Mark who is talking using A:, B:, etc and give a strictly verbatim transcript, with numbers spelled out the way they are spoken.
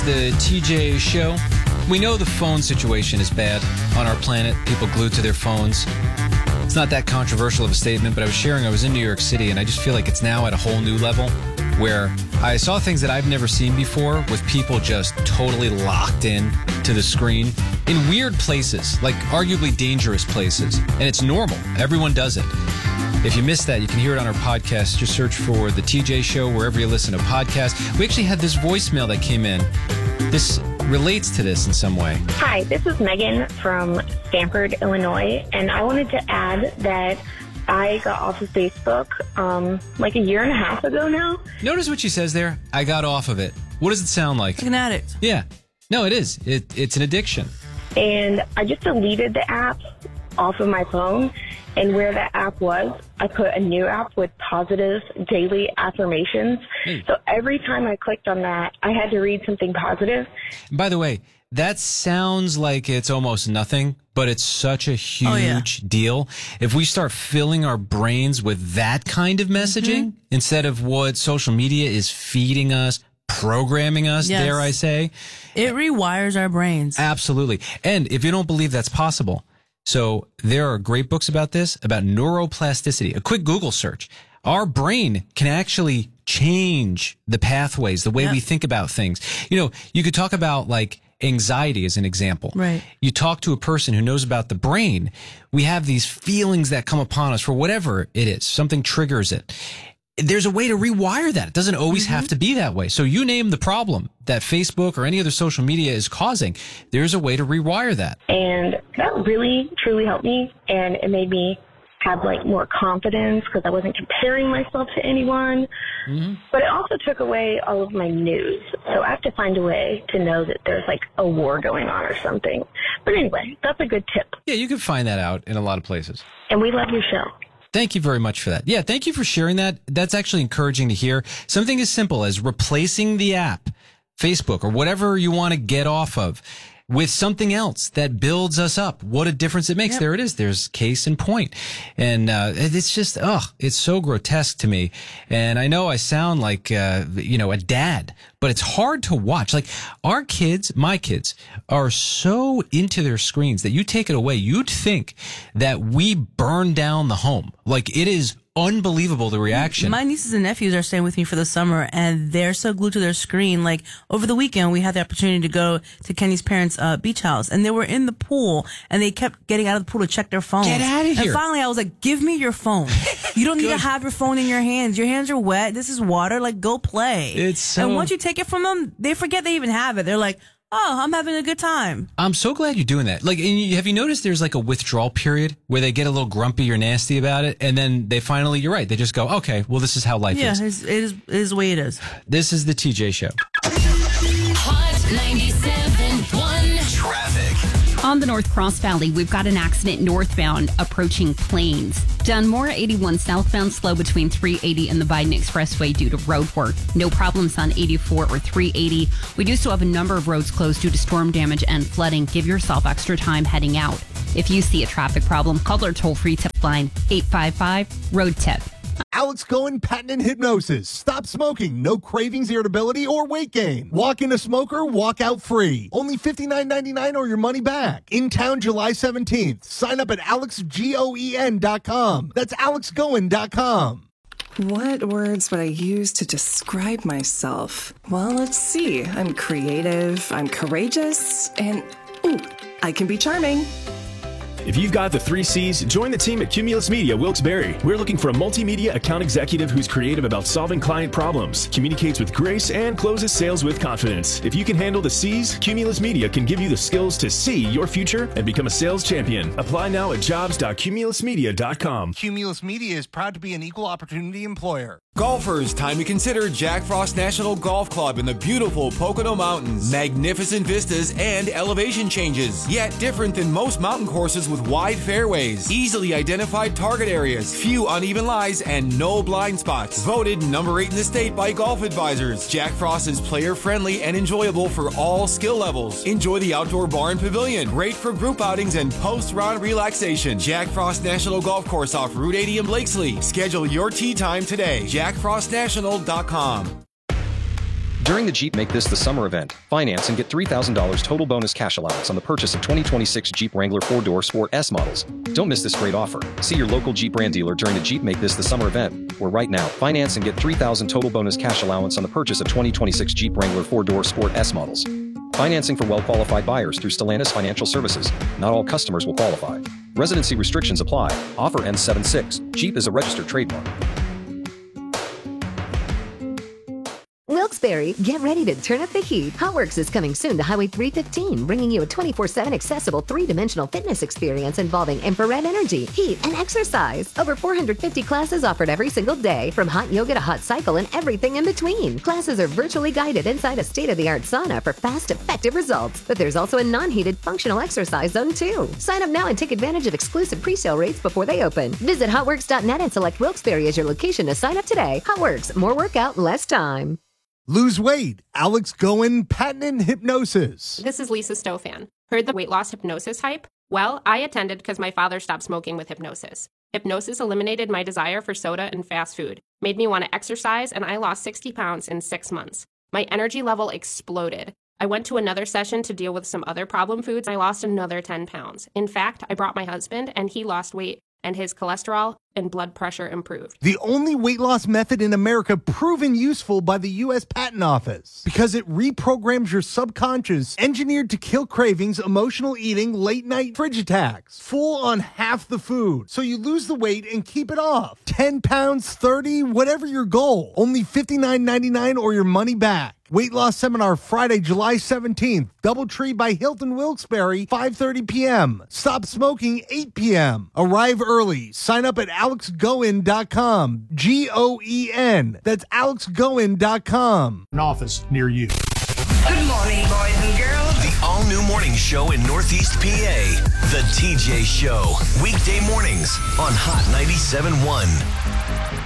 A: The T J Show. We know the phone situation is bad on our planet. People glued to their phones. It's not that controversial of a statement, but I was sharing I was in New York City, and I just feel like it's now at a whole new level where I saw things that I've never seen before with people just totally locked in to the screen in weird places, like arguably dangerous places. And it's normal. Everyone does it. If you missed that, you can hear it on our podcast. Just search for The T J Show wherever you listen to podcasts. We actually had this voicemail that came in. This relates to this in some way.
B: Hi, this is Megan from Stamford, Illinois, and I wanted to add that I got off of Facebook um, like a year and a half ago now.
A: Notice what she says there. I got off of it. What does it sound like?
C: Like an addict.
A: Yeah. No, it is. It, it's an addiction.
B: And I just deleted the app off of my phone. And where that app was, I put a new app with positive daily affirmations.
A: Hey.
B: So every time I clicked on that, I had to read something positive.
A: By the way, that sounds like it's almost nothing, but it's such a huge
C: Oh, yeah.
A: deal. If we start filling our brains with that kind of messaging
C: Mm-hmm.
A: instead of what social media is feeding us, programming us,
C: Yes.
A: dare I say.
C: It rewires our brains.
A: Absolutely. And if you don't believe that's possible, so there are great books about this, about neuroplasticity. A quick Google search. Our brain can actually change the pathways, the way
C: Yep.
A: we think about things. You know, you could talk about like anxiety as an example.
C: Right.
A: You talk to a person who knows about the brain. We have these feelings that come upon us for whatever it is. Something triggers it. There's a way to rewire that. It doesn't always
C: Mm-hmm.
A: have to be that way. So you name the problem that Facebook or any other social media is causing. There's a way to rewire that.
B: And that really, truly helped me. And it made me have like more confidence because I wasn't comparing myself to anyone.
A: Mm-hmm.
B: But it also took away all of my news. So I have to find a way to know that there's like a war going on or something. But anyway, that's a good tip.
A: Yeah, you can find that out in a lot of places.
B: And we love your show.
A: Thank you very much for that. Yeah, thank you for sharing that. That's actually encouraging to hear. Something as simple as replacing the app, Facebook, or whatever you want to get off of, with something else that builds us up. What a difference it makes.
C: Yep.
A: There it is. There's case in point. And uh, it's just, ugh, it's so grotesque to me. And I know I sound like, uh, you know, a dad, but it's hard to watch. Like our kids, my kids, are so into their screens that you take it away, you'd think that we burn down the home. Like it is unbelievable, the reaction.
C: My nieces and nephews are staying with me for the summer, and they're so glued to their screen. Like over the weekend, we had the opportunity to go to Kenny's parents' uh, beach house, and they were in the pool, and they kept getting out of the pool to check their phones.
A: Get outta here.
C: And finally, I was like, "Give me your phone. You don't need to have your phone in your hands. Your hands are wet. This is water. Like, go play."
A: It's so-
C: And once you take it from them, they forget they even have it. They're like, "Oh, I'm having a good time."
A: I'm so glad you're doing that. Like, and you, have you noticed there's like a withdrawal period where they get a little grumpy or nasty about it, and then they finally, you're right, they just go, okay, well, this is how life
C: Yeah,
A: is.
C: it's, it is it is the way it is.
A: This is the T J Show.
D: Hot ninety-seven point one.
E: Traffic.
D: On the North Cross Valley, we've got an accident northbound approaching Plains. Dunmore eighty-one southbound slow between three eighty and the Biden Expressway due to road work. No problems on eighty-four or three eighty. We do still have a number of roads closed due to storm damage and flooding. Give yourself extra time heading out. If you see a traffic problem, call our toll-free tip line eight five five, road tip.
F: Alex Cohen Patent and Hypnosis. Stop smoking. No cravings, irritability, or weight gain. Walk in a smoker, walk out free. Only fifty-nine ninety-nine or your money back. In town July seventeenth. Sign up at alex goen dot com. That's alex goen dot com.
G: What words would I use to describe myself? Well, let's see. I'm creative, I'm courageous, and ooh, I can be charming.
H: If you've got the three C's, join the team at Cumulus Media Wilkes-Barre. We're looking for a multimedia account executive who's creative about solving client problems, communicates with grace, and closes sales with confidence. If you can handle the C's, Cumulus Media can give you the skills to see your future and become a sales champion. Apply now at jobs dot cumulus media dot com.
I: Cumulus Media is proud to be an equal opportunity employer.
J: Golfers, time to consider Jack Frost National Golf Club in the beautiful Pocono Mountains. Magnificent vistas and elevation changes, yet different than most mountain courses with wide fairways, easily identified target areas, few uneven lies, and no blind spots. Voted number eight in the state by Golf Advisors. Jack Frost is player-friendly and enjoyable for all skill levels. Enjoy the outdoor bar and pavilion, great for group outings and post-round relaxation. Jack Frost National Golf Course off Route eighty in Blakesley. Schedule your tee time today. jack frost national dot com.
E: During the Jeep Make This the Summer event, finance and get three thousand dollars total bonus cash allowance on the purchase of twenty twenty-six Jeep Wrangler four-door Sport S models. Don't miss this great offer. See your local Jeep brand dealer during the Jeep Make This the Summer event, where right now, finance and get three thousand dollars total bonus cash allowance on the purchase of twenty twenty-six Jeep Wrangler four-door Sport S models. Financing for well-qualified buyers through Stellantis Financial Services. Not all customers will qualify. Residency restrictions apply. Offer ends seven six. Jeep is a registered trademark.
K: Wilkes-Barre, get ready to turn up the heat. HotWorks is coming soon to Highway three fifteen, bringing you a twenty-four seven accessible three-dimensional fitness experience involving infrared energy, heat, and exercise. Over four hundred fifty classes offered every single day, from hot yoga to hot cycle and everything in between. Classes are virtually guided inside a state-of-the-art sauna for fast, effective results. But there's also a non-heated functional exercise zone too. Sign up now and take advantage of exclusive pre-sale rates before they open. Visit hotworks dot net and select Wilkes-Barre as your location to sign up today. HotWorks, more workout, less time.
F: Lose weight. Alex Goen, patented hypnosis.
L: This is Lisa Stofan. Heard the weight loss hypnosis hype? Well, I attended because my father stopped smoking with hypnosis. Hypnosis eliminated my desire for soda and fast food, made me want to exercise, and I lost sixty pounds in six months. My energy level exploded. I went to another session to deal with some other problem foods. I lost another ten pounds. In fact, I brought my husband, and he lost weight, and his cholesterol and blood pressure improved.
F: The only weight loss method in America proven useful by the U S Patent Office, because it reprograms your subconscious, engineered to kill cravings, emotional eating, late night fridge attacks, full on half the food, so you lose the weight and keep it off. ten pounds, thirty, whatever your goal. Only fifty-nine ninety-nine or your money back. Weight loss seminar Friday, July seventeenth. Doubletree by Hilton Wilkes-Barre, five thirty p.m. Stop smoking, eight p.m. Arrive early. Sign up at alex goen dot com. G O E N. That's alex goen dot com.
M: An office near you.
N: Good morning, boys and girls. The all-new morning show in Northeast P A. The T J Show. Weekday mornings on Hot ninety-seven point one.